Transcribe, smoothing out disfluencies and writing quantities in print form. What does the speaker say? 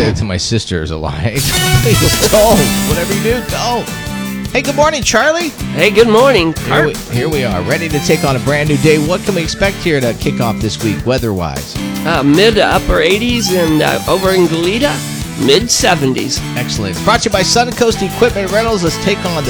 say that to my sisters a lot. Please don't. Whatever you do, don't. Hey, good morning, Charlie. Hey, good morning. Here we are, ready to take on a brand new day. What can we expect here to kick off this week, weather-wise? Mid to upper 80s, and over in Goleta, mid 70s. Excellent. It's brought to you by Sun Coast Equipment Rentals. Let's take on the